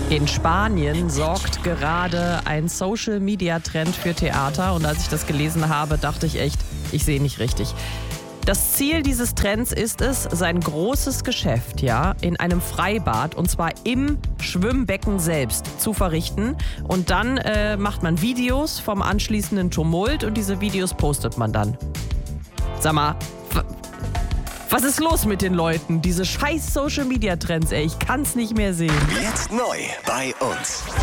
In Spanien sorgt gerade ein Social-Media-Trend für Theater. Und als ich das gelesen habe, dachte ich echt, ich sehe nicht richtig. Das Ziel dieses Trends ist es, sein großes Geschäft in einem Freibad, und zwar im Schwimmbecken selbst, zu verrichten. Und dann macht man Videos vom anschließenden Tumult und diese Videos postet man dann. Sag mal, was ist los mit den Leuten? Diese scheiß Social-Media-Trends, ich kann's nicht mehr sehen. Jetzt neu bei uns.